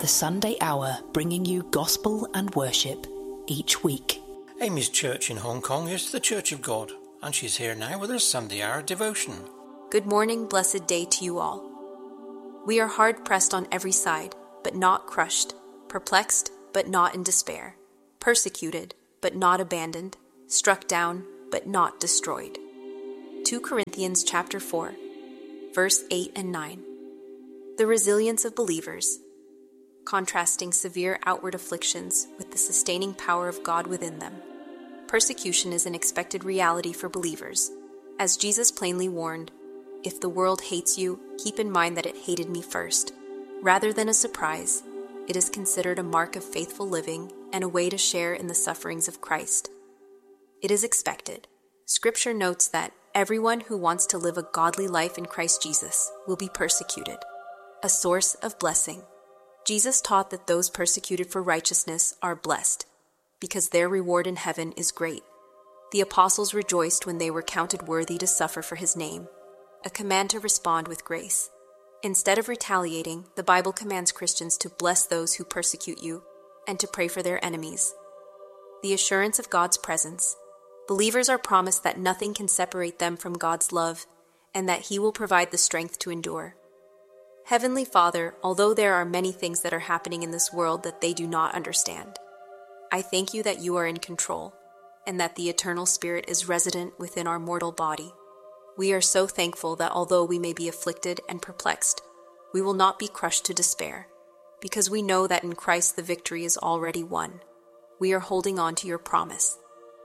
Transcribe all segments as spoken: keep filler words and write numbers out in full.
the Sunday Hour, bringing you gospel and worship each week. Amy's church in Hong Kong is the Church of God, and she's here now with her Sunday Hour devotion. Good morning, blessed day to you all. We are hard pressed on every side, but not crushed, perplexed, but not in despair, persecuted, but not abandoned, struck down, but not destroyed. Second Corinthians chapter four, verse eight and nine. The resilience of believers, contrasting severe outward afflictions with the sustaining power of God within them. Persecution is an expected reality for believers. As Jesus plainly warned, "If the world hates you, keep in mind that it hated me first." Rather than a surprise, it is considered a mark of faithful living and a way to share in the sufferings of Christ. It is expected. Scripture notes that everyone who wants to live a godly life in Christ Jesus will be persecuted, a source of blessing. Jesus taught that those persecuted for righteousness are blessed, because their reward in heaven is great. The apostles rejoiced when they were counted worthy to suffer for his name, a command to respond with grace. Instead of retaliating, the Bible commands Christians to bless those who persecute you and to pray for their enemies. The assurance of God's presence. Believers are promised that nothing can separate them from God's love and that he will provide the strength to endure. Heavenly Father, although there are many things that are happening in this world that they do not understand, I thank you that you are in control and that the eternal Spirit is resident within our mortal body. We are so thankful that although we may be afflicted and perplexed, we will not be crushed to despair, because we know that in Christ the victory is already won. We are holding on to your promise.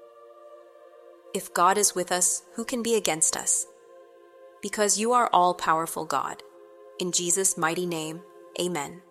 If God is with us, who can be against us? Because you are all-powerful God. In Jesus' mighty name, amen.